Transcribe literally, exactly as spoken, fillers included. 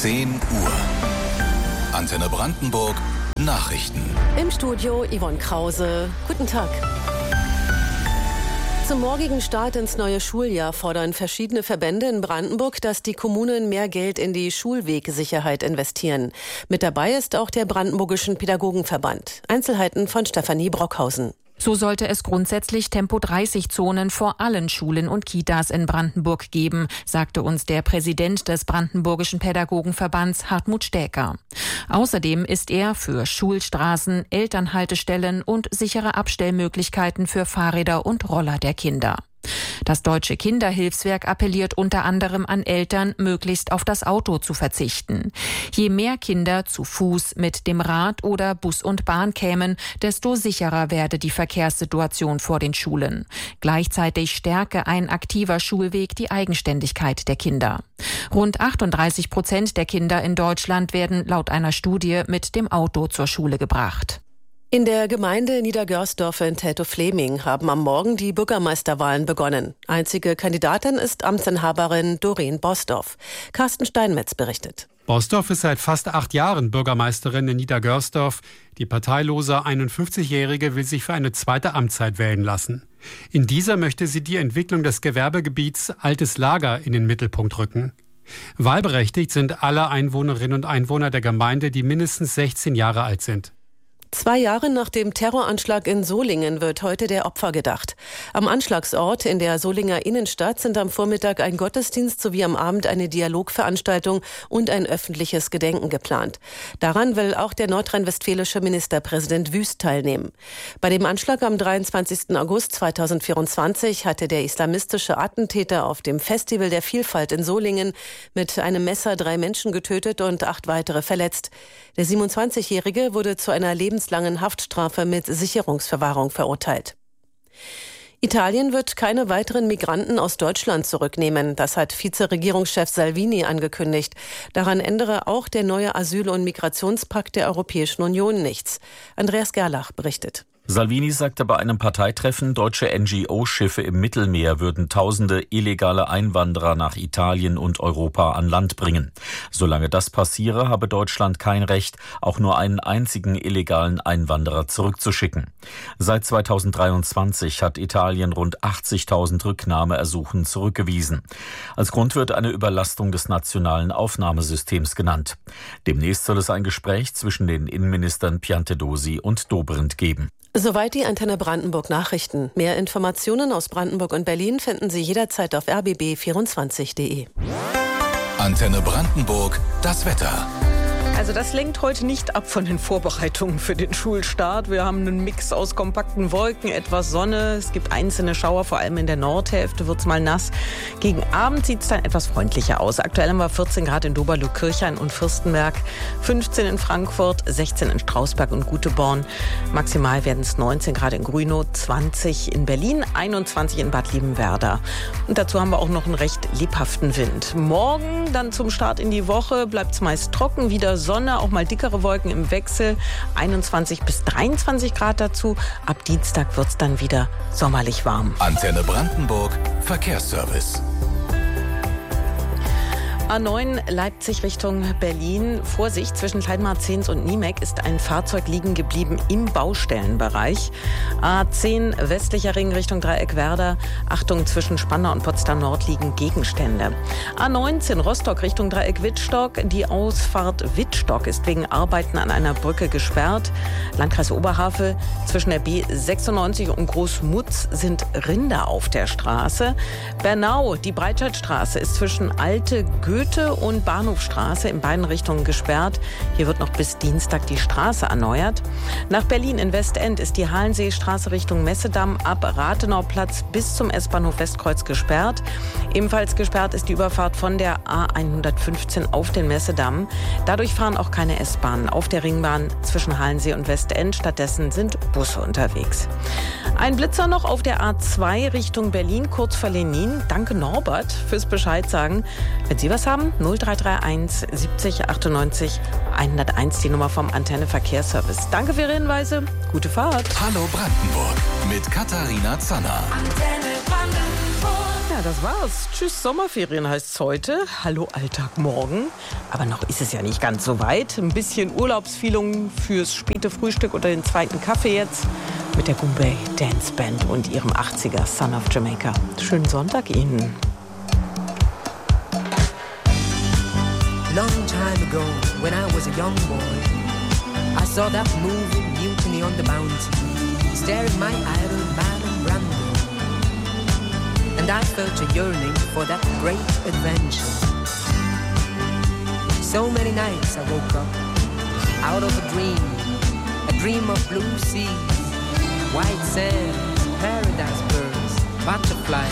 zehn Uhr. Antenne Brandenburg Nachrichten. Im Studio Yvonne Krause. Guten Tag. Zum morgigen Start ins neue Schuljahr fordern verschiedene Verbände in Brandenburg, dass die Kommunen mehr Geld in die Schulwegsicherheit investieren. Mit dabei ist auch der Brandenburgischen Pädagogenverband. Einzelheiten von Stefanie Brockhausen. So sollte es grundsätzlich Tempo dreißig Zonen vor allen Schulen und Kitas in Brandenburg geben, sagte uns der Präsident des Brandenburgischen Pädagogenverbands Hartmut Stäker. Außerdem ist er für Schulstraßen, Elternhaltestellen und sichere Abstellmöglichkeiten für Fahrräder und Roller der Kinder. Das Deutsche Kinderhilfswerk appelliert unter anderem an Eltern, möglichst auf das Auto zu verzichten. Je mehr Kinder zu Fuß, mit dem Rad oder Bus und Bahn kämen, desto sicherer werde die Verkehrssituation vor den Schulen. Gleichzeitig stärke ein aktiver Schulweg die Eigenständigkeit der Kinder. Rund achtunddreißig Prozent der Kinder in Deutschland werden laut einer Studie mit dem Auto zur Schule gebracht. In der Gemeinde Niedergörsdorf in Teltow-Fläming haben am Morgen die Bürgermeisterwahlen begonnen. Einzige Kandidatin ist Amtsinhaberin Doreen Bosdorf. Carsten Steinmetz berichtet. Bosdorf ist seit fast acht Jahren Bürgermeisterin in Niedergörsdorf. Die parteilose einundfünfzigjährige will sich für eine zweite Amtszeit wählen lassen. In dieser möchte sie die Entwicklung des Gewerbegebiets Altes Lager in den Mittelpunkt rücken. Wahlberechtigt sind alle Einwohnerinnen und Einwohner der Gemeinde, die mindestens sechzehn Jahre alt sind. Zwei Jahre nach dem Terroranschlag in Solingen wird heute der Opfer gedacht. Am Anschlagsort in der Solinger Innenstadt sind am Vormittag ein Gottesdienst sowie am Abend eine Dialogveranstaltung und ein öffentliches Gedenken geplant. Daran will auch der nordrhein-westfälische Ministerpräsident Wüst teilnehmen. Bei dem Anschlag am dreiundzwanzigsten August zweitausendvierundzwanzig hatte der islamistische Attentäter auf dem Festival der Vielfalt in Solingen mit einem Messer drei Menschen getötet und acht weitere verletzt. Der siebenundzwanzigjährige wurde zu einer lebenslangen Haftstrafe mit Sicherungsverwahrung verurteilt. Italien wird keine weiteren Migranten aus Deutschland zurücknehmen. Das hat Vizeregierungschef Salvini angekündigt. Daran ändere auch der neue Asyl- und Migrationspakt der Europäischen Union nichts. Andreas Gerlach berichtet. Salvini sagte bei einem Parteitreffen, deutsche N G O-Schiffe im Mittelmeer würden tausende illegale Einwanderer nach Italien und Europa an Land bringen. Solange das passiere, habe Deutschland kein Recht, auch nur einen einzigen illegalen Einwanderer zurückzuschicken. Seit zweitausenddreiundzwanzig hat Italien rund achtzigtausend Rücknahmeersuchen zurückgewiesen. Als Grund wird eine Überlastung des nationalen Aufnahmesystems genannt. Demnächst soll es ein Gespräch zwischen den Innenministern Piantedosi und Dobrindt geben. Soweit die Antenne Brandenburg Nachrichten. Mehr Informationen aus Brandenburg und Berlin finden Sie jederzeit auf r b b vierundzwanzig punkt de. Antenne Brandenburg, das Wetter. Also das lenkt heute nicht ab von den Vorbereitungen für den Schulstart. Wir haben einen Mix aus kompakten Wolken, etwas Sonne. Es gibt einzelne Schauer, vor allem in der Nordhälfte wird es mal nass. Gegen Abend sieht es dann etwas freundlicher aus. Aktuell haben wir vierzehn Grad in Doberlug-Kirchhain und Fürstenberg, fünfzehn in Frankfurt, sechzehn in Strausberg und Guteborn. Maximal werden es neunzehn Grad in Grünow, zwanzig in Berlin, einundzwanzig in Bad Liebenwerda. Und dazu haben wir auch noch einen recht lebhaften Wind. Morgen dann zum Start in die Woche bleibt es meist trocken, wieder Sonne, auch mal dickere Wolken im Wechsel, einundzwanzig bis dreiundzwanzig Grad dazu. Ab Dienstag wird es dann wieder sommerlich warm. Antenne Brandenburg, Verkehrsservice. A neun Leipzig Richtung Berlin. Vorsicht, zwischen Kleinmarzens und Niemek ist ein Fahrzeug liegen geblieben im Baustellenbereich. A zehn westlicher Ring Richtung Dreieckwerder. Achtung, zwischen Spandau und Potsdam Nord liegen Gegenstände. A neunzehn Rostock Richtung Dreieck Wittstock. Die Ausfahrt Wittstock ist wegen Arbeiten an einer Brücke gesperrt. Landkreis Oberhavel, zwischen der B sechsundneunzig und Großmutz sind Rinder auf der Straße. Bernau, die Breitscheidstraße ist zwischen Alte Goethe und Bahnhofstraße in beiden Richtungen gesperrt. Hier wird noch bis Dienstag die Straße erneuert. Nach Berlin in Westend ist die Hallenseestraße Richtung Messedamm ab Rathenauplatz bis zum S-Bahnhof Westkreuz gesperrt. Ebenfalls gesperrt ist die Überfahrt von der A hundertfünfzehn auf den Messedamm. Dadurch fahren auch keine S-Bahnen auf der Ringbahn zwischen Hallensee und Westend. Stattdessen sind Busse unterwegs. Ein Blitzer noch auf der A zwei Richtung Berlin, kurz vor Lenin. Danke Norbert fürs Bescheid sagen. Wenn Sie was haben, null drei drei eins siebzig achtundneunzig hunderteins, die Nummer vom Antenne Verkehrsservice. Danke für Ihre Hinweise. Gute Fahrt. Hallo Brandenburg mit Katharina Zanner. Antenne Brandenburg. Ja, das war's. Tschüss, Sommerferien heißt's heute. Hallo Alltag morgen. Aber noch ist es ja nicht ganz so weit. Ein bisschen Urlaubsfeeling fürs späte Frühstück oder den zweiten Kaffee jetzt mit der Goombay Dance Band und ihrem achtziger Son of Jamaica. Schönen Sonntag Ihnen. Long time ago, when I was a young boy, I saw that movie Mutiny on the Bounty, staring my idol Marlon Brando. And I felt a yearning for that great adventure. So many nights I woke up out of a dream, a dream of blue seas, white sand, paradise birds, butterflies